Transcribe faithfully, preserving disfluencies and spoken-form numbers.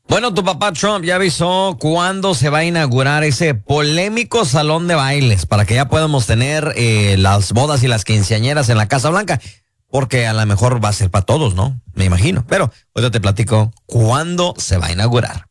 Bueno, tu papá Trump ya avisó cuándo se va a inaugurar ese polémico salón de bailes para que ya podamos tener eh, las bodas y las quinceañeras en la Casa Blanca, porque a lo mejor va a ser para todos, ¿no? Me imagino. Pero ahorita te platico cuándo se va a inaugurar.